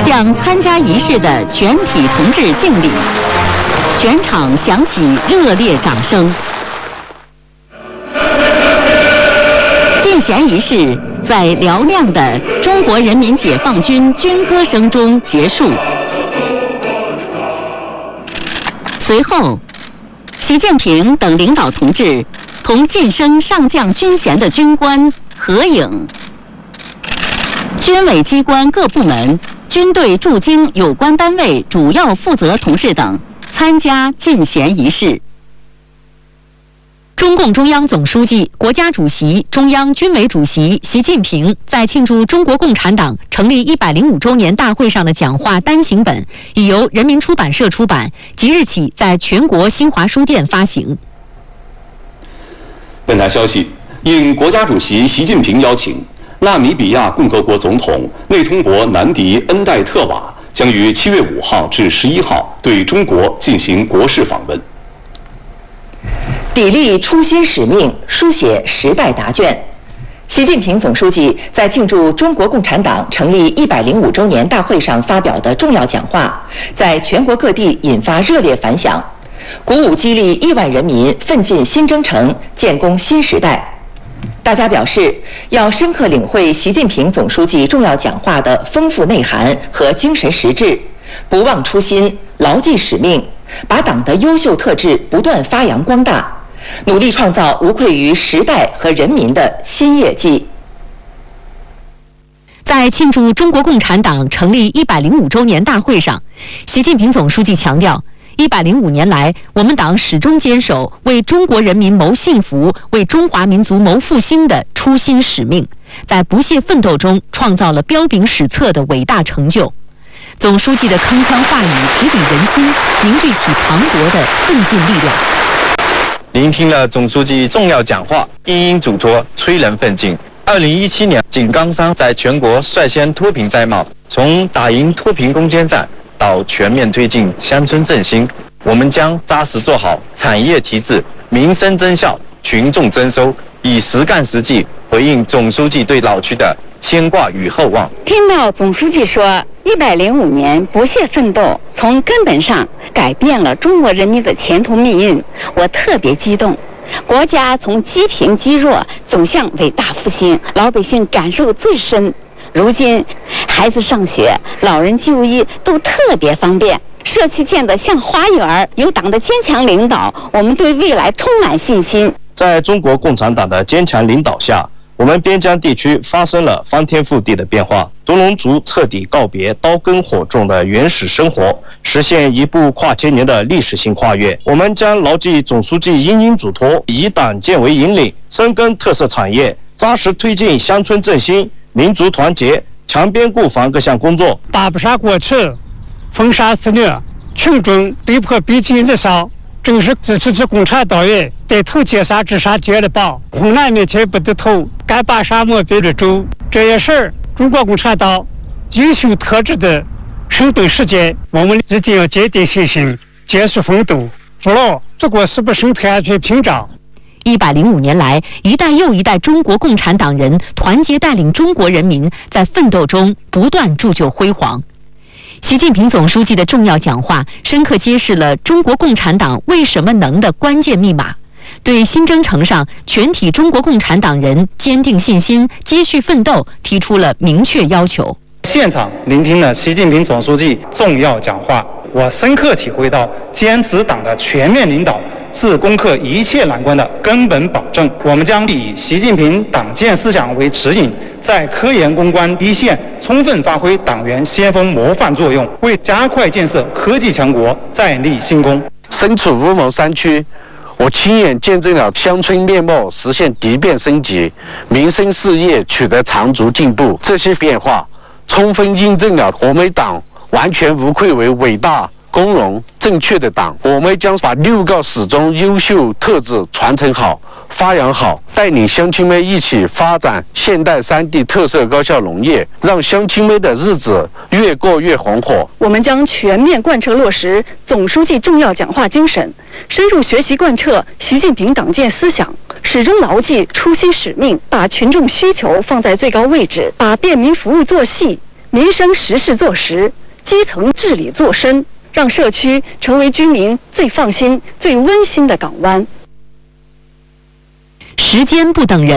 向参加仪式的全体同志敬礼，全场响起热烈掌声。进衔仪式在嘹亮的中国人民解放军军歌声中结束。随后，习近平等领导同志同晋升上将军衔的军官合影。军委机关各部门、军队驻京有关单位主要负责同志等参加进衔仪式。中共中央总书记、国家主席、中央军委主席习近平在庆祝中国共产党成立105周年大会上的讲话单行本已由人民出版社出版，即日起在全国新华书店发行。 本台消息，应国家主席习近平邀请，纳米比亚共和国总统内通博南迪恩代特瓦将于7月5号至11号对中国进行国事访问。 砥砺初心使命，书写时代答卷。习近平总书记在庆祝中国共产党成立105周年大会上发表的重要讲话，在全国各地引发热烈反响，鼓舞激励亿万人民奋进新征程，建功新时代。大家表示，要深刻领会习近平总书记重要讲话的丰富内涵和精神实质，不忘初心，牢记使命，把党的优秀特质不断发扬光大，努力创造无愧于时代和人民的新业绩。 在庆祝中国共产党成立105周年大会上，习近平总书记强调，105年来，我们党始终坚守为中国人民谋幸福、为中华民族谋复兴的初心使命，在不懈奋斗中创造了彪炳史册的伟大成就。总书记的铿锵话语直抵人心，凝聚起磅礴的奋进力量。 聆听了总书记重要讲话，殷殷嘱托，催人奋进。2017年，井冈山在全国率先脱贫摘帽，从打赢脱贫攻坚战到全面推进乡村振兴，我们将扎实做好产业提质、民生增效、群众增收，以实干实际回应总书记对老区的牵挂与厚望。 听到总书记说105年不懈奋斗，从根本上改变了中国人民的前途命运，我特别激动。国家从积贫积弱走向伟大复兴，老百姓感受最深。如今，孩子上学、老人就医都特别方便，社区建得像花园。有党的坚强领导，我们对未来充满信心。 在中国共产党的坚强领导下，我们边疆地区发生了翻天覆地的变化，独龙族彻底告别刀耕火种的原始生活，实现一部跨千年的历史性跨越。我们将牢记总书记殷殷嘱托，以党建为引领，深耕特色产业，扎实推进乡村振兴、民族团结、强边固防各项工作。 打不杀过去，封杀肆虐，群众被迫逼近日烧，正是支持共产党员带头截杀自杀接的棒，红蓝面前不低头，敢把沙漠背着走。这些事儿，中国共产党优秀特质的生动实践，我们一定要坚定信心，坚持奋斗，筑牢祖国是不生态安全屏障。 105年来，一代又一代中国共产党人团结带领中国人民，在奋斗中不断铸就辉煌。习近平总书记的重要讲话，深刻揭示了中国共产党为什么能的关键密码，对新征程上全体中国共产党人坚定信心、接续奋斗提出了明确要求。 现场聆听了习近平总书记重要讲话，我深刻体会到坚持党的全面领导是攻克一切难关的根本保证。我们将以习近平党建思想为指引，在科研攻关一线充分发挥党员先锋模范作用，为加快建设科技强国再立新功。 身处乌蒙山区，我亲眼见证了乡村面貌实现蝶变升级，民生事业取得长足进步。这些变化充分印证了我们党完全无愧为伟大、光荣、正确的党。我们将把6个始终优秀特质传承好、发扬好，带领乡亲们一起发展现代3地特色高效农业，让乡亲们的日子越过越红火。 我们将全面贯彻落实总书记重要讲话精神，深入学习贯彻习近平党建思想，始终牢记初心使命，把群众需求放在最高位置，把便民服务做细，民生实事做实， 基层治理做深，让社区成为居民最放心、最温馨的港湾。 时间不等人。